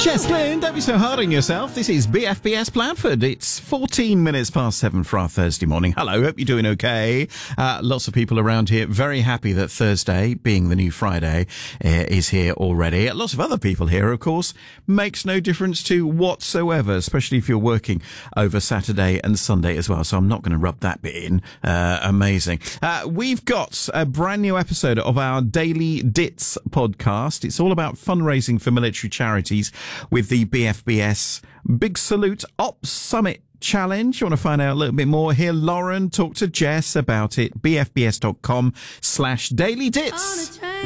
Jess Glynn, don't be so hard on yourself. This is BFBS Blandford. It's 14 minutes past 7 for our Thursday morning. Hello, hope you're doing okay. Lots of people around here very happy that Thursday, being the new Friday, is here already. Lots of other people here, of course, makes no difference to whatsoever, especially if you're working over Saturday and Sunday as well. So I'm not going to rub that bit in. Amazing. We've got a brand new episode of our Daily Dits podcast. It's all about fundraising for military charities with the BFBS Big Salute Ops Summit Challenge. You want to find out a little bit more? Hear Lauren talk to Jess about it. BFBS.com/dailydits.